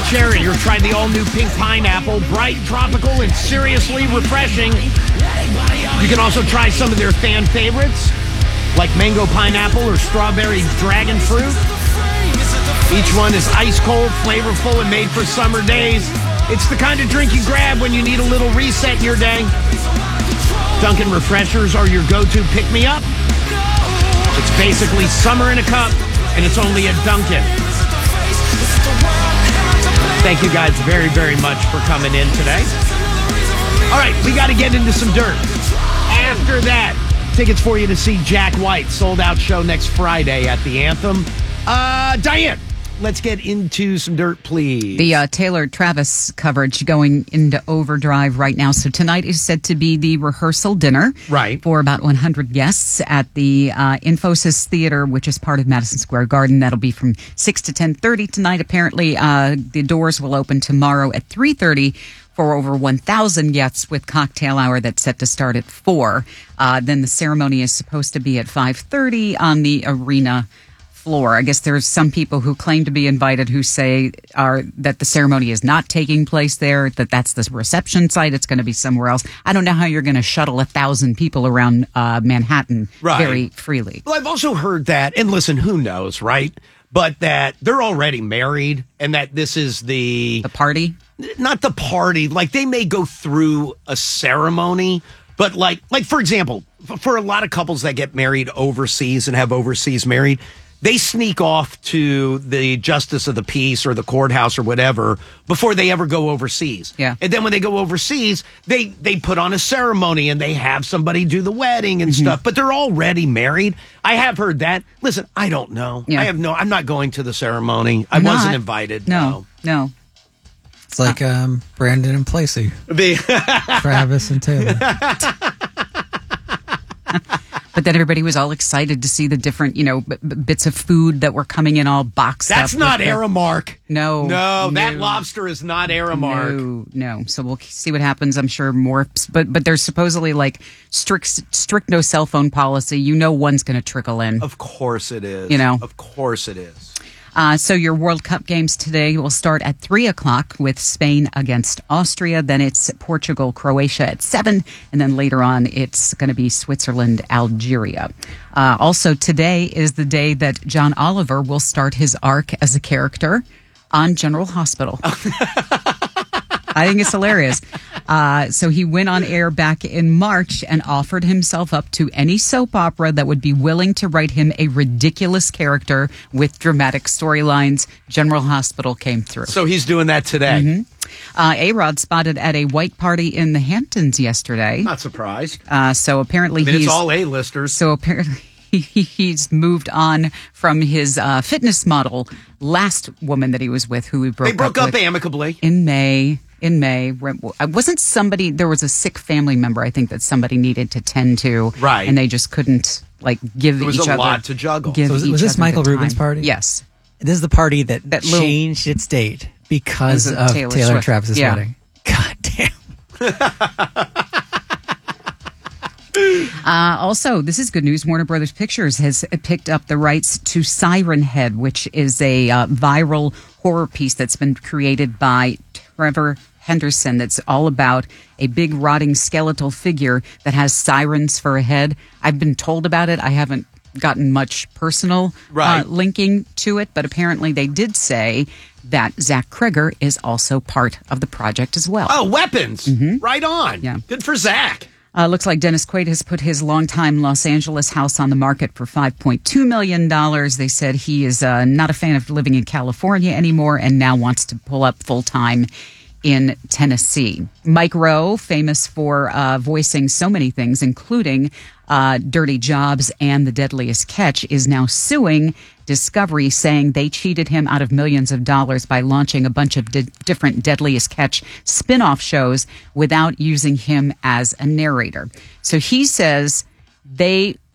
cherry or try the all-new pink pineapple. Bright, tropical, and seriously refreshing. You can also try some of their fan favorites, like mango pineapple or strawberry dragon fruit. Each one is ice cold, flavorful, and made for summer days. It's the kind of drink you grab when you need a little reset in your day. Dunkin' Refreshers are your go-to pick-me-up. It's basically summer in a cup, and it's only at Dunkin'. Thank you guys very, very much for coming in today. All right, we got to get into some dirt. After that, tickets for you to see Jack White, sold-out show next Friday at the Anthem. Diane, let's get into some dirt, please. The Taylor Travis coverage going into overdrive right now. So tonight is set to be the rehearsal dinner for about 100 guests at the Infosys Theater, which is part of Madison Square Garden. That'll be from 6 to 10:30 tonight. Apparently, the doors will open tomorrow at 3:30 for over 1,000 guests with cocktail hour that's set to start at 4. Then the ceremony is supposed to be at 5:30 on the arena floor. I guess there's some people who claim to be invited who say that the ceremony is not taking place there, that's the reception site. It's going to be somewhere else. I don't know how you're going to shuttle 1,000 people around Manhattan very freely. Well, I've also heard that, and listen, who knows, right? But that they're already married and that this is the party? Not the party. Like, they may go through a ceremony, but like for example, for a lot of couples that get married overseas and have overseas married, they sneak off to the justice of the peace or the courthouse or whatever before they ever go overseas. Yeah. And then when they go overseas, they put on a ceremony and they have somebody do the wedding and stuff, but they're already married. I have heard that. Listen, I don't know. Yeah. I'm not going to the ceremony. I wasn't invited. No. It's like Brandon and Placey. Travis and Taylor. But then everybody was all excited to see the different, bits of food that were coming in all boxed up. That's not Aramark. No, that lobster is not Aramark. No. So we'll see what happens. I'm sure more. But there's supposedly like strict no cell phone policy. One's going to trickle in. Of course it is. Of course it is. So your World Cup games today will start at 3:00 with Spain against Austria. Then it's Portugal, Croatia at 7. And then later on, it's going to be Switzerland, Algeria. Also, today is the day that John Oliver will start his arc as a character on General Hospital. I think it's hilarious. So he went on air back in March and offered himself up to any soap opera that would be willing to write him a ridiculous character with dramatic storylines. General Hospital came through. So he's doing that today. Mm-hmm. A-Rod spotted at a white party in the Hamptons yesterday. Not surprised. So apparently it's all A-listers. So apparently he's moved on from his fitness model last woman that he was with, who he broke up with. They broke up amicably. In May. Wasn't somebody, there was a sick family member, I think, that somebody needed to tend to. Right. And they just couldn't, give each other. There was a lot to juggle. So was this Michael Rubin's party? Yes. This is the party that changed its date because of Taylor and Travis's wedding. God damn. Also, this is good news. Warner Brothers Pictures has picked up the rights to Siren Head, which is a viral horror piece that's been created by Trevor Henderson. That's all about a big rotting skeletal figure that has sirens for a head. I've been told about it. I haven't gotten much personal linking to it, but apparently they did say that Zach Kreger is also part of the project as well. Oh, weapons. Mm-hmm. Right on. Yeah. Good for Zach. Looks like Dennis Quaid has put his longtime Los Angeles house on the market for $5.2 million. They said he is not a fan of living in California anymore and now wants to pull up full-time in Tennessee. Mike Rowe, famous for voicing so many things, including Dirty Jobs and The Deadliest Catch, is now suing Discovery, saying they cheated him out of millions of dollars by launching a bunch of different Deadliest Catch spin-off shows without using him as a narrator. So he says they